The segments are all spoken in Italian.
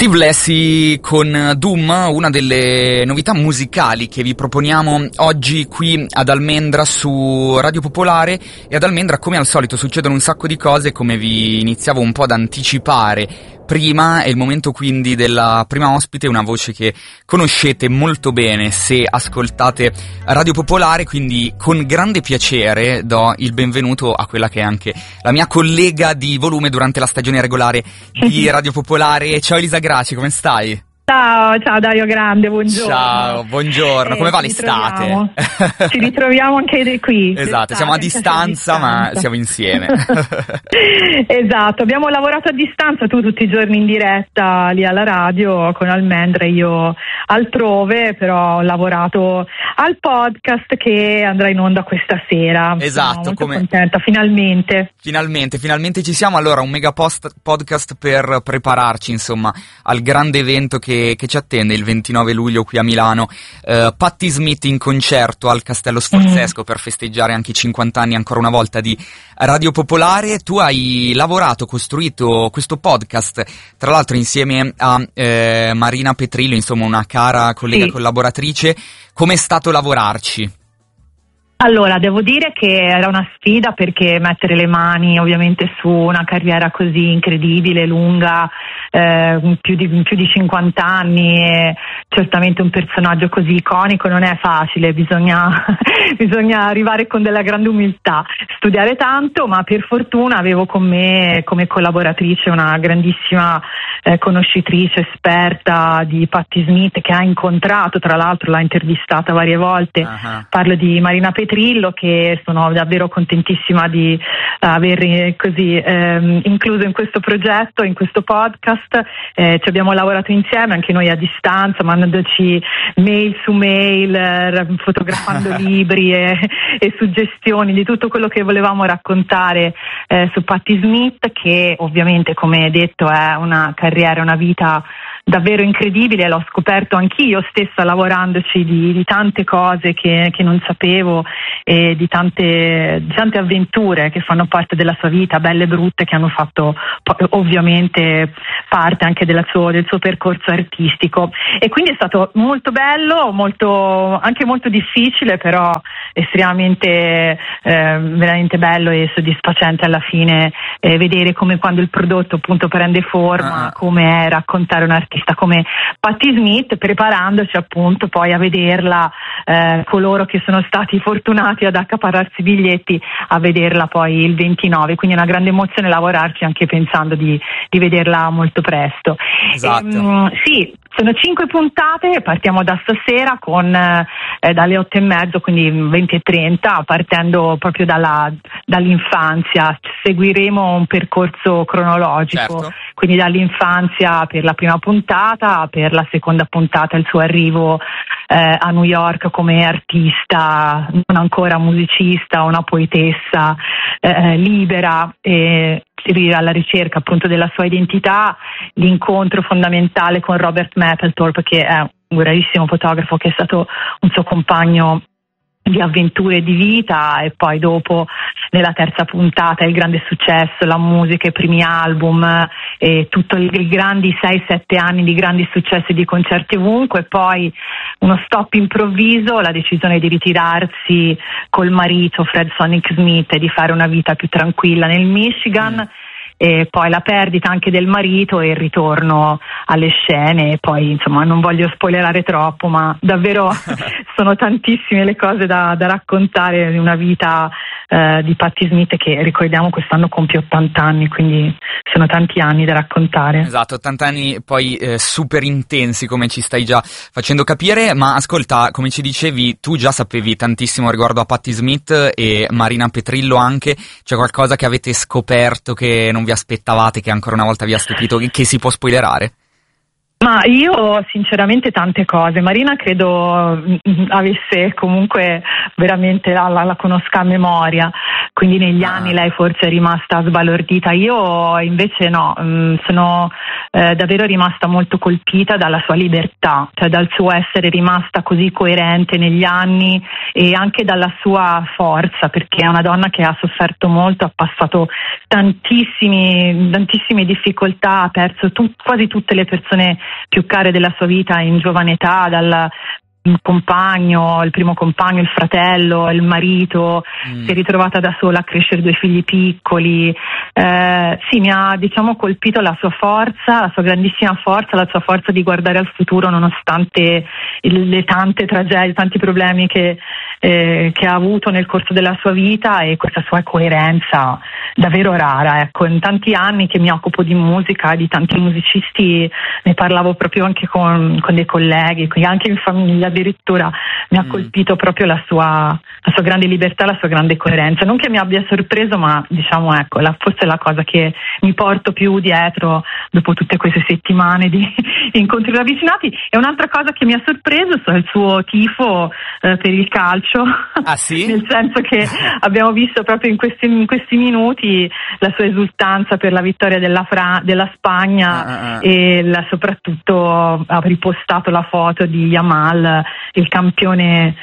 Steve Lacy con Doom, una delle novità musicali che vi proponiamo oggi qui ad Almendra su Radio Popolare. E ad Almendra, come al solito, succedono un sacco di cose, come vi iniziavo un po' ad anticipare prima. È il momento quindi della prima ospite, una voce che conoscete molto bene se ascoltate Radio Popolare, quindi con grande piacere do il benvenuto a quella che è anche la mia collega di volume durante la stagione regolare di Radio Popolare. Ciao Elisa Graci, come stai? Ciao Dario Grande, buongiorno. Ciao, buongiorno, come va l'estate? Ci ritroviamo anche qui. Esatto, siamo a distanza ma siamo insieme. Esatto, abbiamo lavorato a distanza, tu tutti i giorni in diretta lì alla radio con Almendra, io altrove, però ho lavorato al podcast che andrà in onda questa sera. Esatto, sono molto contenta, finalmente ci siamo. Allora, un mega podcast per prepararci insomma al grande evento che ci attende il 29 luglio qui a Milano. Patti Smith in concerto al Castello Sforzesco per festeggiare anche i 50 anni ancora una volta di Radio Popolare. Tu hai lavorato, costruito questo podcast, tra l'altro insieme a Marina Petrillo, insomma una cara collega collaboratrice. Com'è stato lavorarci? Allora, devo dire che era una sfida, perché mettere le mani ovviamente su una carriera così incredibile, lunga, più di 50 anni, e certamente un personaggio così iconico non è facile, bisogna arrivare con della grande umiltà, studiare tanto, ma per fortuna avevo con me come collaboratrice una grandissima conoscitrice, esperta di Patti Smith, che ha incontrato, tra l'altro l'ha intervistata varie volte. Parlo di Marina Petrillo, che sono davvero contentissima di aver così incluso in questo progetto, in questo podcast. Ci abbiamo lavorato insieme, anche noi a distanza, mandandoci mail su mail, fotografando libri e suggestioni di tutto quello che volevamo raccontare su Patti Smith, che ovviamente, come detto, è una carriera, una vita davvero incredibile. L'ho scoperto anch'io stessa lavorandoci di tante cose che non sapevo, e di tante avventure che fanno parte della sua vita, belle e brutte, che hanno fatto ovviamente parte anche del suo percorso artistico. E quindi è stato molto bello, anche molto difficile, però estremamente veramente bello e soddisfacente alla fine vedere come, quando il prodotto appunto prende forma, come è raccontare un artista come Patti Smith, preparandoci appunto poi a vederla, coloro che sono stati fortunati ad accaparrarsi i biglietti, a vederla poi il 29, quindi è una grande emozione lavorarci, anche pensando di vederla molto presto. Esatto. Sì, sono 5 puntate, partiamo da stasera con dalle 8:30, quindi 20:30, partendo proprio dall'infanzia. Seguiremo un percorso cronologico, certo. Quindi dall'infanzia per la prima puntata, per la seconda puntata il suo arrivo a New York come artista, non ancora musicista, una poetessa libera, alla ricerca appunto della sua identità, l'incontro fondamentale con Robert Mapplethorpe, che è un bravissimo fotografo, che è stato un suo compagno di avventure e di vita, e poi dopo nella terza puntata il grande successo, la musica, i primi album, e tutto i grandi 6-7 anni di grandi successi di concerti ovunque, e poi uno stop improvviso, la decisione di ritirarsi col marito Fred Sonic Smith e di fare una vita più tranquilla nel Michigan. E poi la perdita anche del marito e il ritorno alle scene. E poi insomma non voglio spoilerare troppo, ma davvero sono tantissime le cose da raccontare di una vita di Patti Smith, che ricordiamo quest'anno compie 80 anni, quindi sono tanti anni da raccontare. Esatto, 80 anni poi super intensi, come ci stai già facendo capire. Ma ascolta, come ci dicevi, tu già sapevi tantissimo riguardo a Patti Smith e Marina Petrillo anche. C'è qualcosa che avete scoperto che non vi aspettavate, che ancora una volta vi ha stupito, che si può spoilerare? Ma io sinceramente tante cose. Marina credo avesse comunque veramente la conosca a memoria, quindi negli anni lei forse è rimasta sbalordita. Io invece no, sono davvero rimasta molto colpita dalla sua libertà, cioè dal suo essere rimasta così coerente negli anni e anche dalla sua forza, perché è una donna che ha sofferto molto, ha passato tantissime difficoltà, ha perso quasi tutte le persone più care della sua vita in giovane età, dal compagno, il primo compagno, il fratello, il marito, si è ritrovata da sola a crescere 2 figli piccoli. Sì, mi ha colpito la sua forza, la sua grandissima forza, la sua forza di guardare al futuro nonostante le tante tragedie, tanti problemi che ha avuto nel corso della sua vita, e questa sua coerenza davvero rara. Ecco, in tanti anni che mi occupo di musica, di tanti musicisti, ne parlavo proprio anche con dei colleghi, anche in famiglia addirittura. Mi ha colpito proprio la sua grande libertà, la sua grande coerenza. Non che mi abbia sorpreso, ma ecco, forse la cosa che mi porto più dietro dopo tutte queste settimane di incontri ravvicinati. E un'altra cosa che mi ha sorpreso è il suo tifo per il calcio. Ah sì? Nel senso che abbiamo visto proprio in questi minuti la sua esultanza per la vittoria della Spagna e soprattutto ha ripostato la foto di Yamal, il campione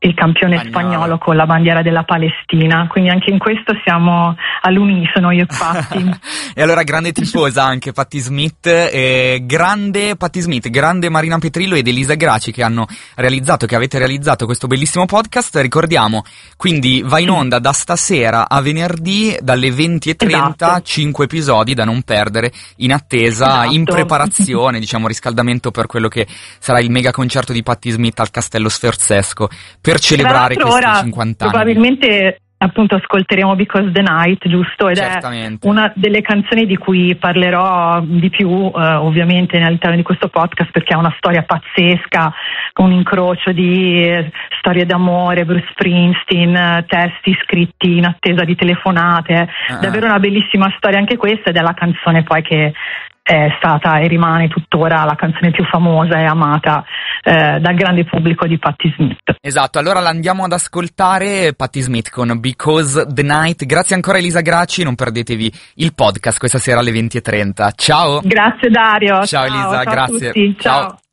spagnolo con la bandiera della Palestina. Quindi anche in questo siamo all'unisono io e Patti. E allora grande tifosa anche Patti Smith, grande Patti Smith, grande Marina Petrillo ed Elisa Graci che avete realizzato questo bellissimo podcast. Ricordiamo, quindi va in onda da stasera a venerdì dalle 20:30, esatto. 5 episodi da non perdere, in attesa, esatto. In preparazione, riscaldamento per quello che sarà il mega concerto di Patti Smith al Castello Sforzesco per celebrare questi 50 anni. Probabilmente appunto ascolteremo Because the Night, giusto? Ed certamente. È una delle canzoni di cui parlerò di più ovviamente all'interno di questo podcast, perché è una storia pazzesca, un incrocio di storie d'amore, Bruce Springsteen, testi scritti in attesa di telefonate. Davvero una bellissima storia anche questa, ed è la canzone poi che è stata e rimane tuttora la canzone più famosa e amata dal grande pubblico di Patti Smith. Esatto, allora la andiamo ad ascoltare, Patti Smith con Because the Night. Grazie ancora Elisa Graci, non perdetevi il podcast questa sera alle 20:30. Ciao! Grazie Dario! Ciao Elisa, ciao grazie. A tutti. Ciao.